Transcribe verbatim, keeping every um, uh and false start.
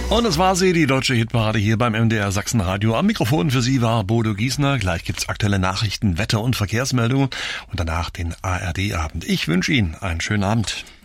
Und es war sie, die deutsche Hitparade hier beim M D R Sachsenradio. Am Mikrofon für Sie war Bodo Giesner. Gleich gibt's aktuelle Nachrichten, Wetter- und Verkehrsmeldungen und danach den A R D-Abend. Ich wünsche Ihnen einen schönen Abend.